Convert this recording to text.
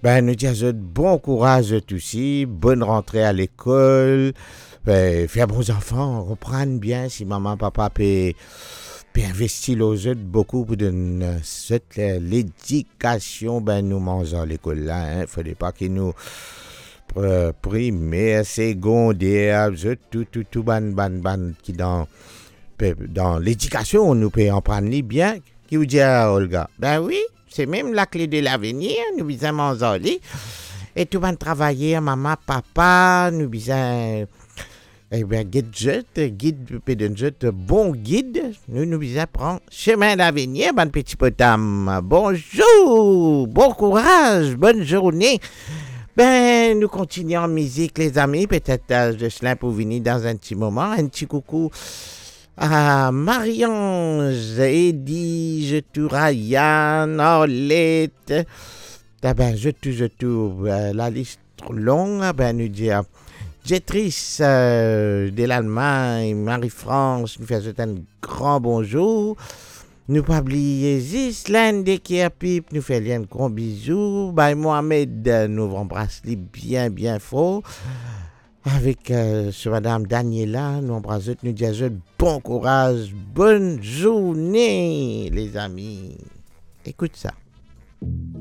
Ben, nous disons bon courage aussi, bonne rentrée à l'école. Ben, faire bons enfants, reprendre bien si maman, papa peut investir aux autres beaucoup pour donner l'éducation, ben, nous mangeons à l'école là. Hein. Fallait pas qu'ils nous primaire, secondaire, tout, ban, qui dans l'éducation, on nous peut en prendre les bien. Qui vous dit à Olga? Ben oui, c'est même la clé de l'avenir, nous bisons manger. Et tout va travailler, maman, papa, nous bisons, eh bien, guide, pédonjet, bon guide, nous bisons prendre chemin d'avenir, bon petit potam. Bonjour, bon courage, bonne journée. Ben, nous continuons en musique, les amis. Peut-être Jocelyn pour venir dans un petit moment. Un petit coucou à Marie-Ange, Eddie, je tout Ryan, Orlette. Ah ben, je tout. La liste longue. Ben, nous dit Jetris de l'Allemagne, Marie-France, nous faisons un grand bonjour. Nous pas oublier Islande qui a pipe, nous fait un gros bisou. By Mohamed, nous embrasse bien fort. Avec sur Madame Daniela, nous embrassons, nous disons bon courage, bonne journée, les amis. Écoute ça.